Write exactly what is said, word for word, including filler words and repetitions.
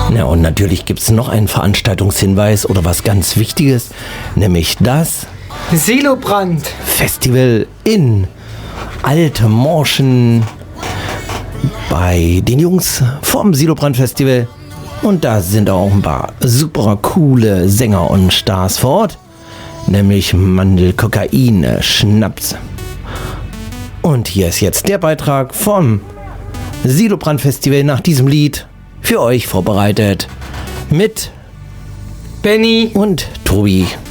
Na, und natürlich gibt es noch einen Veranstaltungshinweis oder was ganz Wichtiges, nämlich das Silobrand Festival in Altmorschen bei den Jungs vom Silobrand Festival. Und da sind auch ein paar super coole Sänger und Stars vor Ort, nämlich Mandel, Kokain, Schnaps. Und hier ist jetzt der Beitrag vom Silobrand Festival nach diesem Lied für euch vorbereitet mit Benny und Tobi.